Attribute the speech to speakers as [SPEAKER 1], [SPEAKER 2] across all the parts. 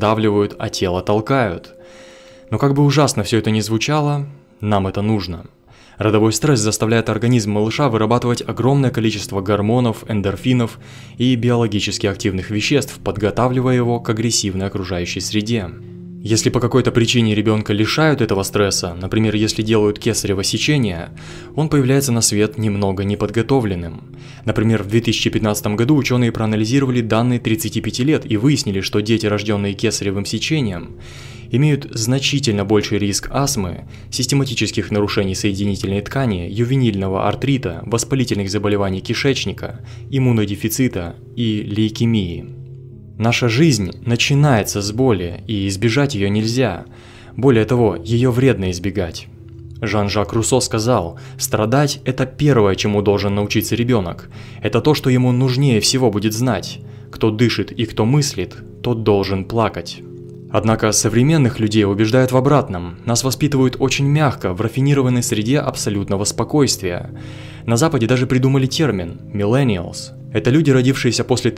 [SPEAKER 1] раздавливают, а тело толкают. Но как бы ужасно все это ни звучало, нам это нужно. Родовой стресс заставляет организм малыша вырабатывать огромное количество гормонов, эндорфинов и биологически активных веществ, подготавливая его к агрессивной окружающей среде. Если по какой-то причине ребенка лишают этого стресса, например, если делают кесарево сечение, он появляется на свет немного неподготовленным. Например, в 2015 году ученые проанализировали данные 35 лет и выяснили, что дети, рожденные кесаревым сечением, имеют значительно больший риск астмы, систематических нарушений соединительной ткани, ювенильного артрита, воспалительных заболеваний кишечника, иммунодефицита и лейкемии. Наша жизнь начинается с боли, и избежать ее нельзя. Более того, ее вредно избегать. Жан-Жак Руссо сказал: «Страдать – это первое, чему должен научиться ребенок. Это то, что ему нужнее всего будет знать. Кто дышит и кто мыслит, тот должен плакать». Однако современных людей убеждают в обратном. Нас воспитывают очень мягко, в рафинированной среде абсолютного спокойствия. На Западе даже придумали термин «millennials». Это люди, родившиеся после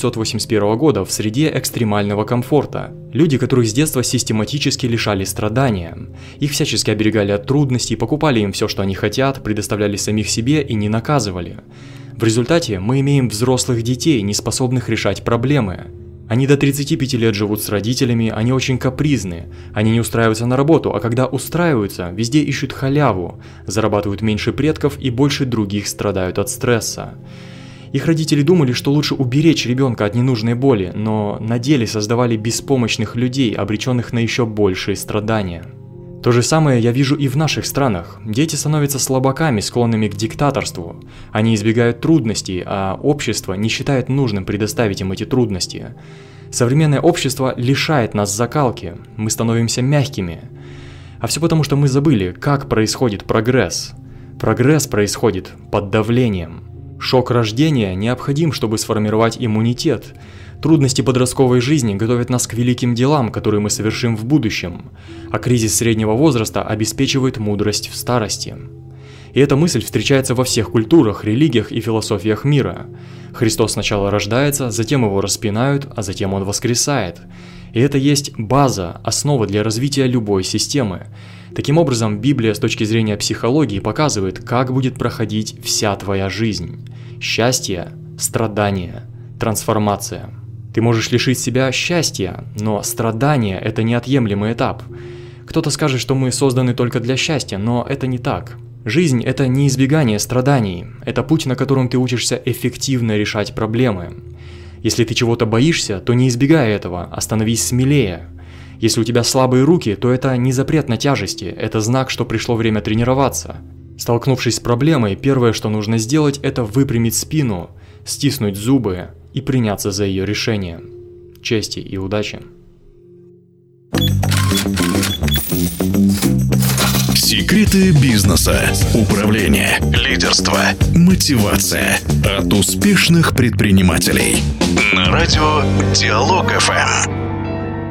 [SPEAKER 1] 1981 года в среде экстремального комфорта. Люди, которых с детства систематически лишали страдания. Их всячески оберегали от трудностей, покупали им все, что они хотят, предоставляли самих себе и не наказывали. В результате мы имеем взрослых детей, не способных решать проблемы. Они до 35 лет живут с родителями, они очень капризны, они не устраиваются на работу, а когда устраиваются, везде ищут халяву, зарабатывают меньше предков и больше других страдают от стресса. Их родители думали, что лучше уберечь ребенка от ненужной боли, но на деле создавали беспомощных людей, обреченных на еще большие страдания. То же самое я вижу и в наших странах. Дети становятся слабаками, склонными к диктаторству. Они избегают трудностей, а общество не считает нужным предоставить им эти трудности. Современное общество лишает нас закалки, мы становимся мягкими. А все потому, что мы забыли, как происходит прогресс. Прогресс происходит под давлением. Шок рождения необходим, чтобы сформировать иммунитет. Трудности подростковой жизни готовят нас к великим делам, которые мы совершим в будущем, а кризис среднего возраста обеспечивает мудрость в старости. И эта мысль встречается во всех культурах, религиях и философиях мира. Христос сначала рождается, затем его распинают, а затем он воскресает. И это есть база, основа для развития любой системы. Таким образом, Библия с точки зрения психологии показывает, как будет проходить вся твоя жизнь. Счастье, страдание, трансформация. Ты можешь лишить себя счастья, но страдание – это неотъемлемый этап. Кто-то скажет, что мы созданы только для счастья, но это не так. Жизнь – это не избегание страданий, это путь, на котором ты учишься эффективно решать проблемы. Если ты чего-то боишься, то не избегай этого, а становись смелее. Если у тебя слабые руки, то это не запрет на тяжести, это знак, что пришло время тренироваться. Столкнувшись с проблемой, первое, что нужно сделать, это выпрямить спину, стиснуть зубы и приняться за ее решение. Чести и удачи!
[SPEAKER 2] Секреты бизнеса, управления, лидерства, мотивация от успешных предпринимателей. На радио Диалог ФМ.